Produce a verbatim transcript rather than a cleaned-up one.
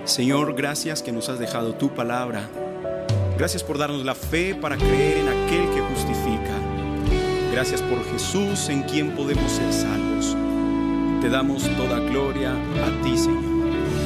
Señor, gracias que nos has dejado tu palabra. Gracias por darnos la fe para creer en aquel que justifica. Gracias por Jesús, en quien podemos ser salvos. Te damos toda gloria a ti, Señor.